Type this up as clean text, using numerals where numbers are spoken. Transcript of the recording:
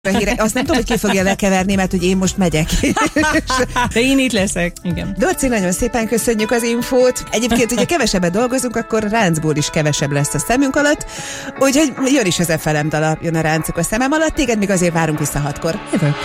Azt nem tudom, hogy ki fogja lekeverni, mert hogy én most megyek. De én itt leszek. Igen. Dorci, nagyon szépen köszönjük az infót. Egyébként, ugye kevesebbet dolgozunk, akkor ráncból is kevesebb lesz a szemünk alatt. Úgyhogy jön is az Efelem dala, jön a ráncok a szemem alatt. Téged még azért várunk vissza 6-kor. Jövök.